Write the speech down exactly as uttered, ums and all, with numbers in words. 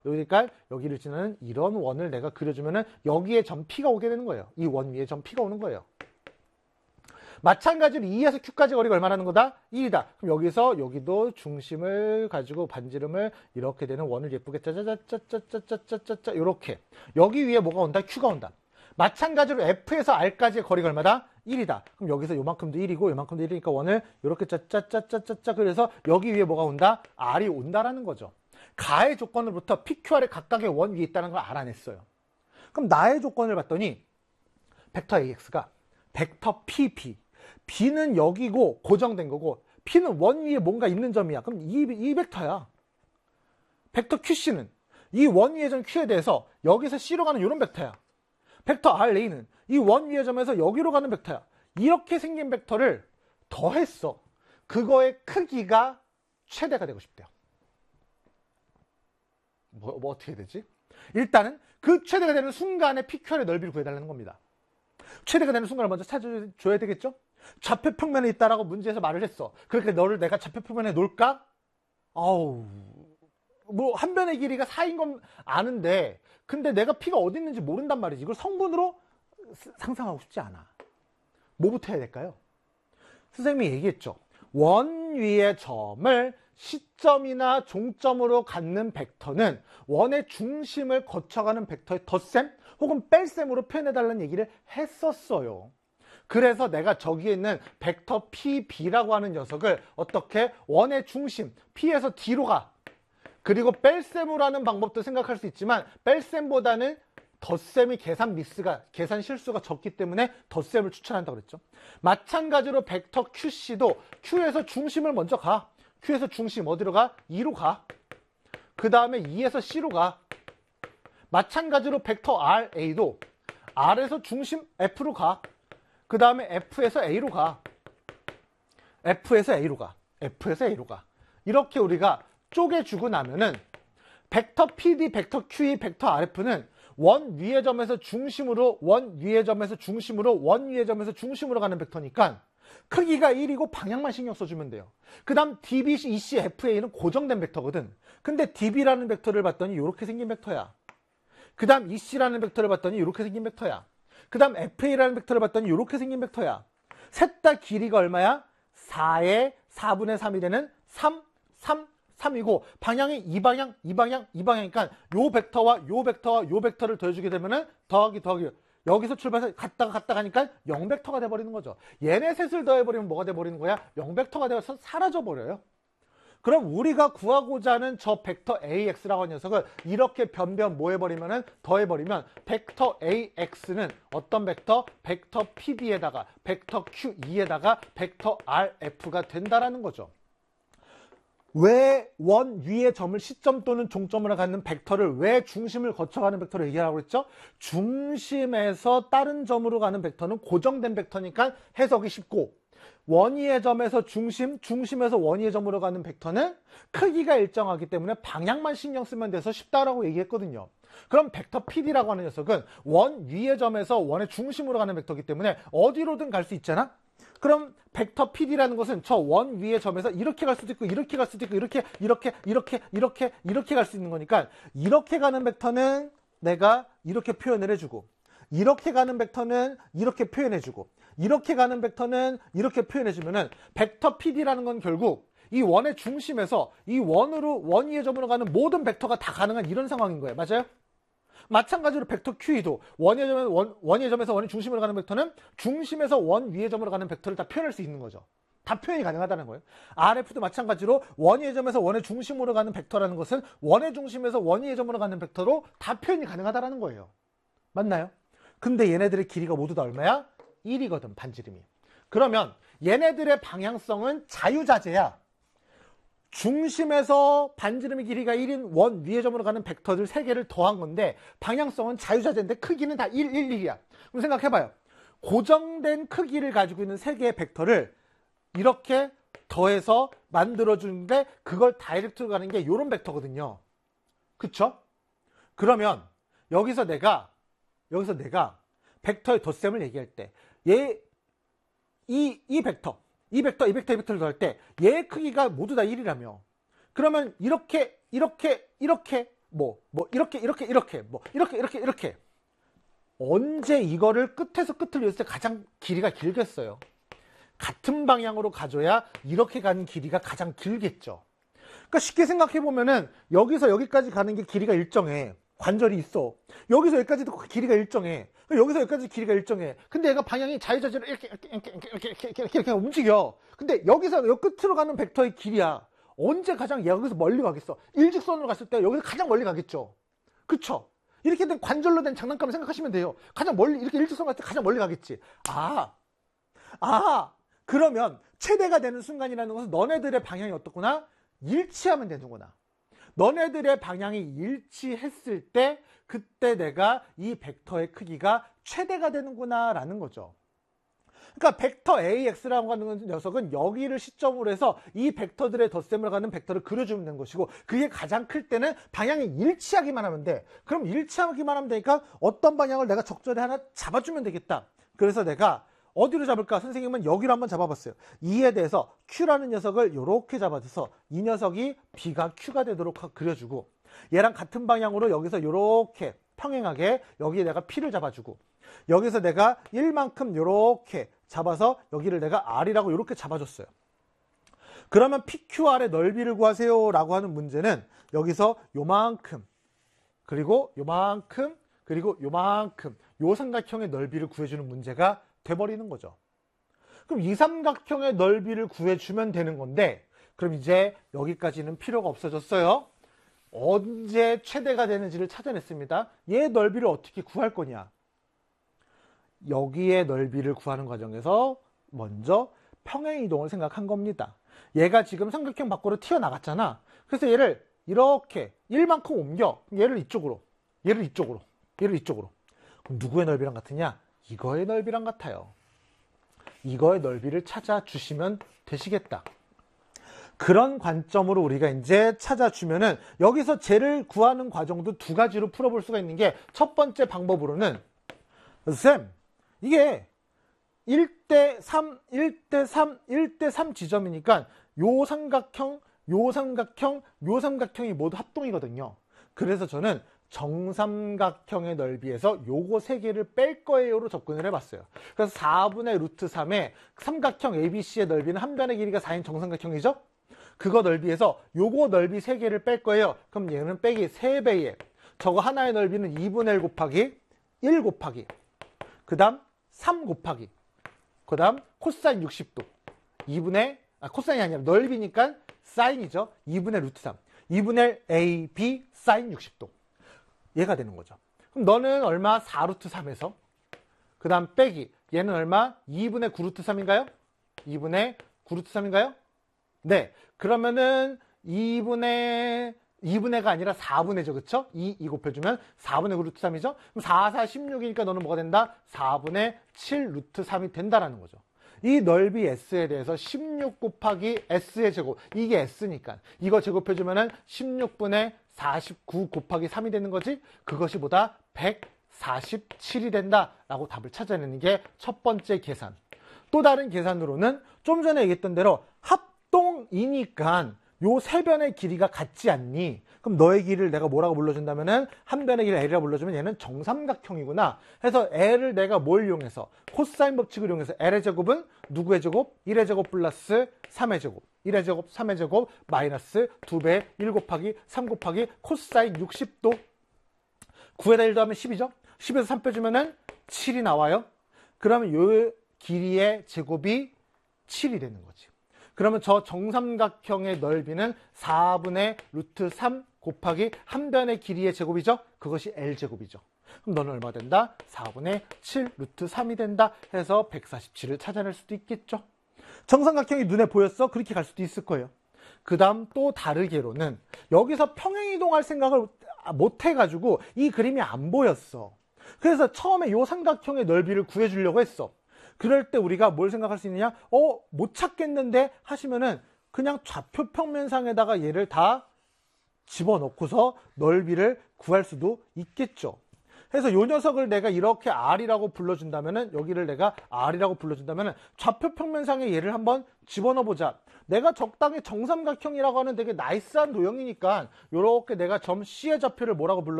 그러니까 여기를 지나는 이런 원을 내가 그려주면은 여기에 점 P가 오게 되는 거예요. 이 원 위에 점 P가 오는 거예요. 마찬가지로 E에서 Q까지 거리가 얼마라는 거다? 일이다. 그럼 여기서 여기도 중심을 가지고 반지름을 이렇게 되는 원을 예쁘게 짜자자자자자자자자 이렇게 여기 위에 뭐가 온다? Q가 온다. 마찬가지로 F에서 R까지의 거리가 얼마다? 일이다. 그럼 여기서 요만큼도 일이고 요만큼도 일이니까 원을 이렇게 짜짜짜짜짜짜 그래서 여기 위에 뭐가 온다? R이 온다라는 거죠. 가의 조건으로부터 피 큐 알의 각각의 원 위에 있다는 걸 알아냈어요. 그럼 나의 조건을 봤더니 벡터 에이엑스가 벡터 피비, B는 여기고 고정된 거고 P는 원 위에 뭔가 있는 점이야. 그럼 이, 이 벡터야. 벡터 큐씨는 이 원 위의 점 Q에 대해서 여기서 C로 가는 이런 벡터야. 벡터 알에이는 이 원 위의 점에서 여기로 가는 벡터야. 이렇게 생긴 벡터를 더했어. 그거의 크기가 최대가 되고 싶대요. 뭐, 뭐 어떻게 되지? 일단은 그 최대가 되는 순간에 피 큐 알의 넓이를 구해달라는 겁니다. 최대가 되는 순간을 먼저 찾아줘야 되겠죠? 좌표 평면에 있다라고 문제에서 말을 했어. 그렇게 너를 내가 좌표 평면에 놓을까? 아우, 뭐 한 변의 길이가 사인 건 아는데 근데 내가 P가 어디 있는지 모른단 말이지. 이걸 성분으로 상상하고 싶지 않아. 뭐부터 해야 될까요? 선생님이 얘기했죠. 원 위의 점을 시점이나 종점으로 갖는 벡터는 원의 중심을 거쳐가는 벡터의 덧셈 혹은 뺄셈으로 표현해달라는 얘기를 했었어요. 그래서 내가 저기에 있는 벡터 피비라고 하는 녀석을 어떻게 원의 중심 P에서 D로 가. 그리고 뺄셈으로 하는 방법도 생각할 수 있지만 뺄셈보다는 덧셈이 계산 미스가 계산 실수가 적기 때문에 덧셈을 추천한다고 그랬죠. 마찬가지로 벡터 큐씨도 Q에서 중심을 먼저 가. Q에서 중심 어디로 가? 이로 가. 그 다음에 이에서 C로 가. 마찬가지로 벡터 알에이도 R에서 중심 F로 가. 그 다음에 F에서 A로 가. F에서 A로 가. F에서 A로 가. 이렇게 우리가 쪼개주고 나면은 벡터 피디, 벡터 큐이, 벡터 알에프는 원 위의 점에서 중심으로 원 위의 점에서 중심으로 원 위의 점에서 중심으로 가는 벡터니까 크기가 일이고 방향만 신경 써주면 돼요. 그 다음 디비, 이씨, 에프에이는 고정된 벡터거든. 근데 디비라는 벡터를 봤더니 이렇게 생긴 벡터야. 그 다음 이씨라는 벡터를 봤더니 이렇게 생긴 벡터야. 그 다음 에프에이라는 벡터를 봤더니 이렇게 생긴 벡터야. 셋 다 길이가 얼마야? 사의 사분의 삼이 되는 삼, 삼, 삼이고 방향이 이 방향, 이 방향, 이 방향이니까 요 벡터와 요 벡터와 요 벡터를 더해주게 되면은 더하기 더하기 여기서 출발해서 갔다가 갔다가 하니까 영 벡터가 돼버리는 거죠. 얘네 셋을 더해버리면 뭐가 돼버리는 거야? 영 벡터가 되어서 사라져버려요. 그럼 우리가 구하고자 하는 저 벡터 에이엑스라고 하는 녀석을 이렇게 변변 뭐 해버리면은 더해버리면 벡터 에이엑스는 어떤 벡터? 벡터 피비에다가 벡터 큐이에다가 벡터 알에프가 된다라는 거죠. 왜 원 위의 점을 시점 또는 종점으로 갖는 벡터를 왜 중심을 거쳐가는 벡터를 얘기하라고 그랬죠? 중심에서 다른 점으로 가는 벡터는 고정된 벡터니까 해석이 쉽고 원 위의 점에서 중심, 중심에서 원 위의 점으로 가는 벡터는 크기가 일정하기 때문에 방향만 신경 쓰면 돼서 쉽다라고 얘기했거든요. 그럼 벡터 피디라고 하는 녀석은 원 위의 점에서 원의 중심으로 가는 벡터이기 때문에 어디로든 갈 수 있잖아? 그럼 벡터 피디라는 것은 저 원 위의 점에서 이렇게 갈 수도 있고 이렇게 갈 수도 있고 이렇게 이렇게 이렇게 이렇게 이렇게 갈 수 있는 거니까 이렇게 가는 벡터는 내가 이렇게 표현을 해주고 이렇게 가는 벡터는 이렇게 표현해주고 이렇게 가는 벡터는 이렇게 표현해주면은 벡터 피디라는 건 결국 이 원의 중심에서 이 원으로 원 위의 점으로 가는 모든 벡터가 다 가능한 이런 상황인 거예요. 맞아요? 마찬가지로 백터 큐이도 원의 점에서, 원, 원의 점에서 원의 중심으로 가는 벡터는 중심에서 원 위의 점으로 가는 벡터를 다 표현할 수 있는 거죠. 다 표현이 가능하다는 거예요. 알에프도 마찬가지로 원의 점에서 원의 중심으로 가는 벡터라는 것은 원의 중심에서 원 위의 점으로 가는 벡터로 다 표현이 가능하다는 거예요. 맞나요? 근데 얘네들의 길이가 모두 다 얼마야? 일이거든, 반지름이. 그러면 얘네들의 방향성은 자유자재야. 중심에서 반지름의 길이가 일인 원 위의 점으로 가는 벡터들 세 개를 더한 건데 방향성은 자유자재인데 크기는 다 일, 일, 일이야. 그럼 생각해봐요. 고정된 크기를 가지고 있는 세 개의 벡터를 이렇게 더해서 만들어주는데 그걸 다이렉트로 가는 게 이런 벡터거든요. 그쵸? 그러면 여기서 내가 여기서 내가 벡터의 덧셈을 얘기할 때 얘, 이, 이 벡터 이 벡터, 이 벡터, 이 벡터를 더할 때 얘의 크기가 모두 다 일이라며. 그러면 이렇게, 이렇게, 이렇게 뭐, 뭐, 이렇게, 이렇게, 이렇게, 뭐, 이렇게, 이렇게, 이렇게. 언제 이거를 끝에서 끝을 위해서 가장 길이가 길겠어요? 같은 방향으로 가줘야 이렇게 가는 길이가 가장 길겠죠. 그러니까 쉽게 생각해보면은 여기서 여기까지 가는 게 길이가 일정해. 관절이 있어. 여기서 여기까지도 길이가 일정해. 여기서 여기까지 길이가 일정해. 근데 얘가 방향이 자유자재로 이렇게, 이렇게, 이렇게, 이렇게, 이렇게, 이렇게, 이렇게, 이렇게 움직여. 근데 여기서 여기 끝으로 가는 벡터의 길이야. 언제 가장 여기서 멀리 가겠어? 일직선으로 갔을 때 여기서 가장 멀리 가겠죠. 그쵸? 이렇게 된 관절로 된 장난감을 생각하시면 돼요. 가장 멀리, 이렇게 일직선 갔을 때 가장 멀리 가겠지. 아, 아, 그러면 최대가 되는 순간이라는 것은 너네들의 방향이 어떻구나? 일치하면 되는구나. 너네들의 방향이 일치했을 때 그때 내가 이 벡터의 크기가 최대가 되는구나 라는 거죠. 그러니까 벡터 에이엑스라고 하는 녀석은 여기를 시점으로 해서 이 벡터들의 덧셈을 가는 벡터를 그려주면 되는 것이고, 그게 가장 클 때는 방향이 일치하기만 하면 돼. 그럼 일치하기만 하면 되니까 어떤 방향을 내가 적절히 하나 잡아주면 되겠다. 그래서 내가 어디로 잡을까? 선생님은 여기로 한번 잡아봤어요. 이에 대해서 Q라는 녀석을 이렇게 잡아줘서 이 녀석이 B가 Q가 되도록 그려주고, 얘랑 같은 방향으로 여기서 이렇게 평행하게 여기에 내가 P를 잡아주고, 여기서 내가 일만큼 이렇게 잡아서 여기를 내가 R이라고 이렇게 잡아줬어요. 그러면 피큐알의 넓이를 구하세요 라고 하는 문제는 여기서 요만큼, 그리고 요만큼, 그리고 요만큼 요 삼각형의 넓이를 구해주는 문제가 돼버리는 거죠. 그럼 이 삼각형의 넓이를 구해주면 되는 건데, 그럼 이제 여기까지는 필요가 없어졌어요. 언제 최대가 되는지를 찾아냈습니다. 얘 넓이를 어떻게 구할 거냐? 여기의 넓이를 구하는 과정에서 먼저 평행이동을 생각한 겁니다. 얘가 지금 삼각형 밖으로 튀어나갔잖아. 그래서 얘를 이렇게 일만큼 옮겨. 얘를 이쪽으로, 얘를 이쪽으로, 얘를 이쪽으로. 그럼 누구의 넓이랑 같으냐? 이거의 넓이랑 같아요. 이거의 넓이를 찾아주시면 되시겠다. 그런 관점으로 우리가 이제 찾아주면은 여기서 쟤를 구하는 과정도 두 가지로 풀어볼 수가 있는 게, 첫 번째 방법으로는 쌤, 이게 일 대 삼, 일 대 삼, 일 대 삼 지점이니까 요 삼각형, 요 삼각형, 요 삼각형이 모두 합동이거든요. 그래서 저는 정삼각형의 넓이에서 요거 세 개를 뺄 거예요로 접근을 해봤어요. 그래서 사분의 루트 삼의 삼각형 에이비씨의 넓이는 한 변의 길이가 사인 정삼각형이죠? 그거 넓이에서 요거 넓이 세 개를 뺄 거예요. 그럼 얘는 빼기 세 배에 저거 하나의 넓이는 이분의 일 곱하기 일 곱하기 그 다음 삼 곱하기 그 다음 코사인 육십 도 이분의 아 코사인이 아니라 넓이니까 사인이죠. 이분의 루트 삼 이분의 A, B 사인 육십 도 얘가 되는 거죠. 그럼 너는 얼마? 사 루트 삼에서 그 다음 빼기 얘는 얼마? 이분의 구 루트 삼인가요? 이분의 구 루트 삼인가요? 네. 그러면은 이분의 이분의가 아니라 사분의죠. 그쵸? 이, 이 곱해주면 사분의 구 루트 삼이죠? 그럼 사, 사, 십육이니까 너는 뭐가 된다? 사분의 칠 루트 삼이 된다라는 거죠. 이 넓이 S에 대해서 십육 곱하기 S의 제곱, 이게 S니까 이거 제곱해주면은 십육분의 사십구 곱하기 삼이 되는 거지? 그것이 보다 백사십칠이 된다라고 답을 찾아내는 게 첫 번째 계산. 또 다른 계산으로는 좀 전에 얘기했던 대로 합동이니까 요 세 변의 길이가 같지 않니? 그럼 너의 길이를 내가 뭐라고 불러준다면은 한 변의 길이를 L이라고 불러주면 얘는 정삼각형이구나 해서 L을 내가 뭘 이용해서 코사인 법칙을 이용해서 L의 제곱은 누구의 제곱? 일의 제곱 플러스 삼의 제곱 일의 제곱 삼의 제곱 마이너스 두 배 일 곱하기 삼 곱하기 코사인 육십 도 구에다 일 더하면 십이죠? 십에서 삼 빼주면은 칠이 나와요. 그러면 요 길이의 제곱이 칠이 되는 거지. 그러면 저 정삼각형의 넓이는 사분의 루트 삼 곱하기 한 변의 길이의 제곱이죠? 그것이 L제곱이죠. 그럼 너는 얼마 된다? 사분의 칠 루트 삼이 된다 해서 백사십칠을 찾아낼 수도 있겠죠. 정삼각형이 눈에 보였어? 그렇게 갈 수도 있을 거예요. 그 다음 또 다르게로는 여기서 평행이동할 생각을 못 해가지고 이 그림이 안 보였어. 그래서 처음에 이 삼각형의 넓이를 구해주려고 했어. 그럴 때 우리가 뭘 생각할 수 있느냐? 어, 못 찾겠는데 하시면은 그냥 좌표 평면상에다가 얘를 다 집어넣고서 넓이를 구할 수도 있겠죠. 그래서 이 녀석을 내가 이렇게 R이라고 불러준다면은, 여기를 내가 R이라고 불러준다면은, 좌표 평면상에 얘를 한번 집어넣어 보자. 내가 적당히 정삼각형이라고 하는 되게 나이스한 도형이니까, 요렇게 내가 점 C의 좌표를 뭐라고 불러